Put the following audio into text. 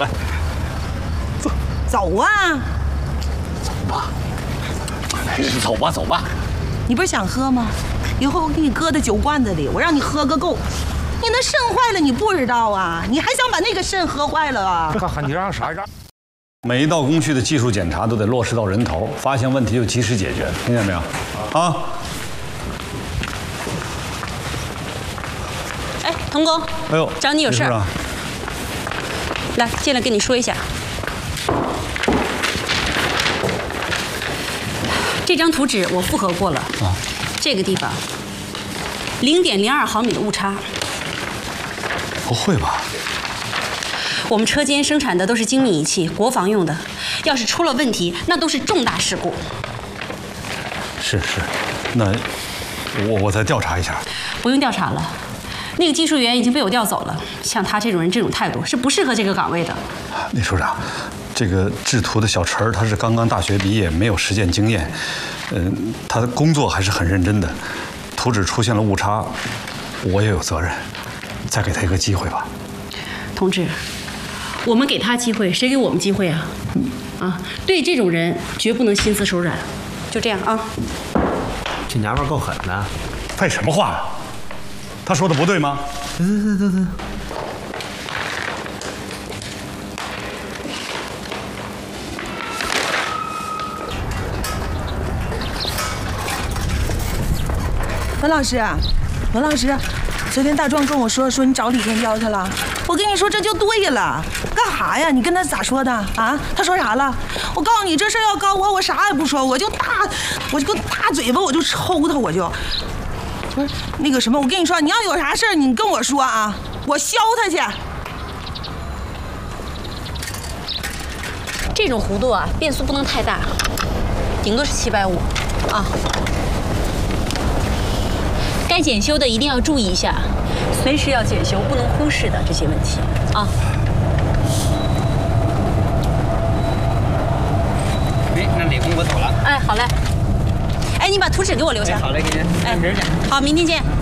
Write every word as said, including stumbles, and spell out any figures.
来，走， 走啊！ 走吧，走吧，走吧。 你不是想喝吗？以后我给你搁在酒罐子里，我让你喝个够。你那肾坏了，你不知道啊？你还想把那个肾喝坏了啊？ 你让啥让？ 每一道工序的技术检查都得落实到人头，发现问题就及时解决，听见没有？啊！ 哎，童工， 哎呦， 找你有事儿。 啊、 来，进来跟你说一下。这张图纸我复核过了啊，这个地方零点零二毫米的误差。 不会吧？ 我们车间生产的都是精密仪器，国防用的，要是出了问题，那都是重大事故。 是是，那我我再调查一下。 不用调查了，那个技术员已经被我调走了。像他这种人，这种态度是不适合这个岗位的。 李处长，这个制图的小陈儿，他是刚刚大学毕业，没有实践经验，嗯，他的工作还是很认真的。图纸出现了误差，我也有责任，再给他一个机会吧。 同志，我们给他机会，谁给我们机会啊？啊，对这种人绝不能心慈手软。就这样啊。 这娘们够狠的。 废什么话啊？他说的不对吗？ 对对对对对。 文老师，文老师，昨天大壮跟我说说你找李天骄去了，我跟你说这就对了。干啥呀？你跟他咋说的啊？他说啥了？我告诉你，这事要告我，我啥也不说，我就大，我就个大嘴巴，我就抽他，我就。不是那个什么，我跟你说，你要有啥事儿，你跟我说啊，我削他去。 这种弧度啊，变速不能太大，顶多是七百五啊。该检修的一定要注意一下，随时要检修，不能忽视的这些问题啊。 哎，那李工我走了。 哎，好嘞。哎，你把图纸给我留下。 哎、好嘞，给您。 哎，好，明天见。